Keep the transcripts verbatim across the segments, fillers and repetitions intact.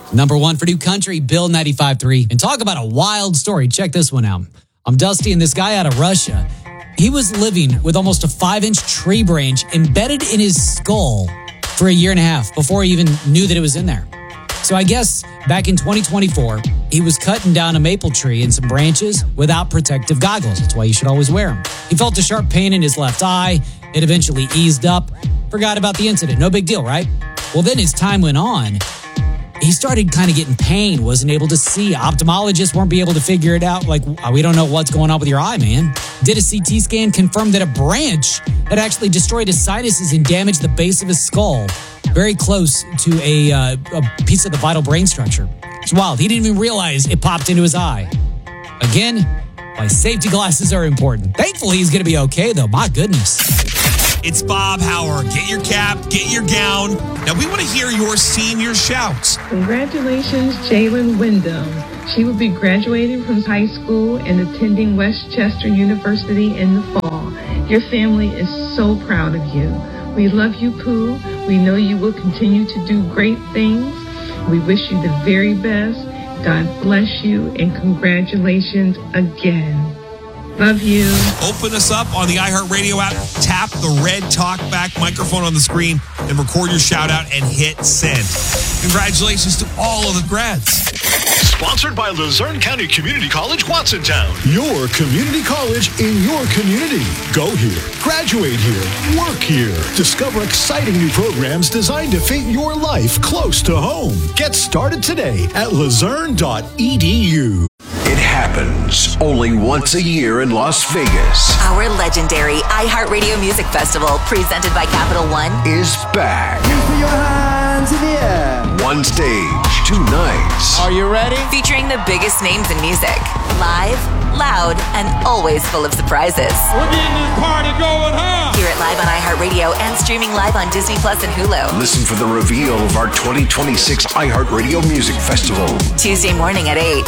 Number one for New Country, Bill ninety-five three. And talk about a wild story. Check this one out. I'm Dusty, and this guy out of Russia, he was living with almost a five-inch tree branch embedded in his skull for a year and a half before he even knew that it was in there. So I guess back in twenty twenty-four, he was cutting down a maple tree and some branches without protective goggles. That's why you should always wear them. He felt a sharp pain in his left eye. It eventually eased up. Forgot about the incident. No big deal, right? Well, then as time went on, he started kind of getting pain, wasn't able to see. Ophthalmologists weren't be able to figure it out. Like, we don't know what's going on with your eye, man. Did a C T scan, confirmed that a branch had actually destroyed his sinuses and damaged the base of his skull, very close to a, uh, a piece of the vital brain structure. It's wild. He didn't even realize it popped into his eye. Again, why safety glasses are important. Thankfully, he's going to be okay, though. My goodness. It's Bob Howard. Get your cap, get your gown. Now, we want to hear your senior shouts. Congratulations, Jalen Wyndham. She will be graduating from high school and attending Westchester University in the fall. Your family is so proud of you. We love you, Pooh. We know you will continue to do great things. We wish you the very best. God bless you, and congratulations again. Love you. Open us up on the iHeartRadio app. Tap the red talkback microphone on the screen and record your shout out and hit send. Congratulations to all of the grads. Sponsored by Luzerne County Community College, Watsontown. Your community college in your community. Go here, graduate here, work here. Discover exciting new programs designed to fit your life close to home. Get started today at luzerne dot e d u. It happens only once a year in Las Vegas. Our legendary iHeartRadio Music Festival, presented by Capital One, is back. Put your hands in the air. One stage, two nights. Are you ready? featuring the biggest names in music. Live, loud, and always full of surprises. We're getting this party going, huh? Hear it live on iHeartRadio and streaming live on Disney Plus and Hulu. Listen for the reveal of our twenty twenty-six iHeartRadio Music Festival. Tuesday morning at eight.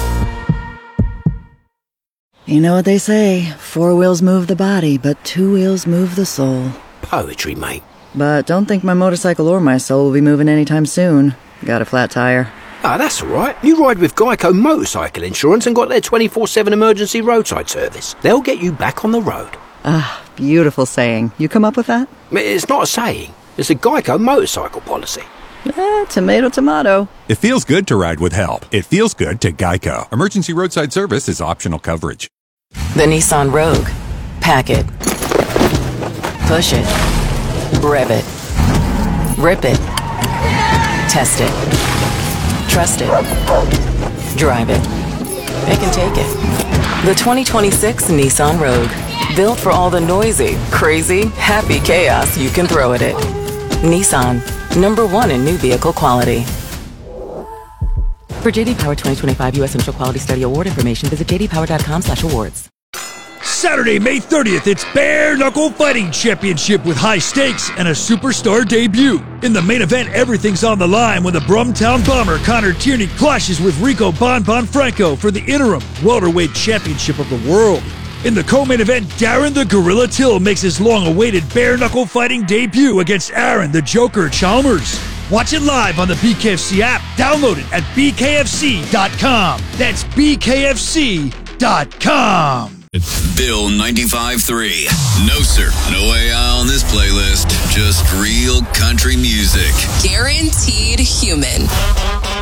You know what they say, four wheels move the body, but two wheels move the soul. Poetry, mate. But don't think my motorcycle or my soul will be moving anytime soon. Got a flat tire. Ah, oh, that's all right. You ride with Geico Motorcycle Insurance and got their twenty-four seven emergency roadside service. They'll get you back on the road. Ah, beautiful saying. You come up with that? It's not a saying. It's a Geico motorcycle policy. Eh, tomato, tomato. It feels good to ride with help. It feels good to Geico. Emergency roadside service is optional coverage. The Nissan Rogue. Pack it. Push it. Rev it. Rip it. Test it. Trust it. Drive it. It can take it. The twenty twenty-six Nissan Rogue. Built for all the noisy, crazy, happy chaos you can throw at it. Nissan. Number one in new vehicle quality. For J D Power twenty twenty-five U S Initial Quality Study Award information, visit j d power dot com slash awards. Saturday, May thirtieth, it's Bare Knuckle Fighting Championship with high stakes and a superstar debut. In the main event, everything's on the line when the Brumtown Bomber Connor Tierney clashes with Rico Bon Bon Franco for the interim welterweight championship of the world. In the co-main event, Darren the Gorilla Till makes his long-awaited Bare Knuckle Fighting debut against Aaron the Joker Chalmers. Watch it live on the B K F C app. Download it at b k f c dot com. That's b k f c dot com. Bill ninety-five three. No, sir. No A I on this playlist. Just real country music. Guaranteed human.